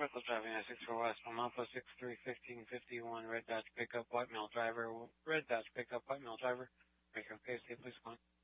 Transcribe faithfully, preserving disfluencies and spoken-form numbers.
Bristol driving I six four West, from Alpha six three fifteen fifty-one, red Dodge pickup, white male driver, red Dodge pickup, white male driver. Make your case, please go on.